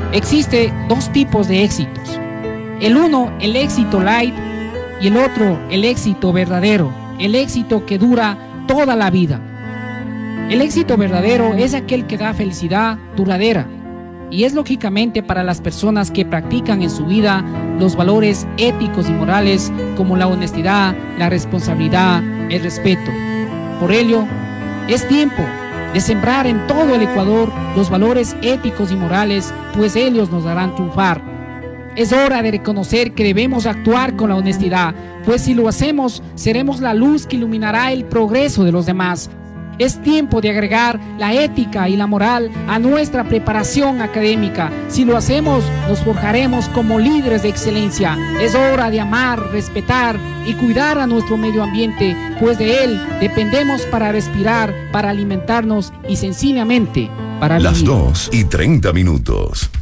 Existe dos tipos de éxitos. El uno, el éxito light, y el otro, el éxito verdadero, el éxito que dura toda la vida. El éxito verdadero es aquel que da felicidad duradera y es lógicamente para las personas que practican en su vida los valores éticos y morales como la honestidad, la responsabilidad, el respeto. Por ello, es tiempo de sembrar en todo el Ecuador los valores éticos y morales, pues ellos nos harán triunfar. Es hora de reconocer que debemos actuar con la honestidad, pues si lo hacemos, seremos la luz que iluminará el progreso de los demás. Es tiempo de agregar la ética y la moral a nuestra preparación académica. Si lo hacemos, nos forjaremos como líderes de excelencia. Es hora de amar, respetar y cuidar a nuestro medio ambiente, pues de él dependemos para respirar, para alimentarnos y sencillamente para vivir. Las 2:30.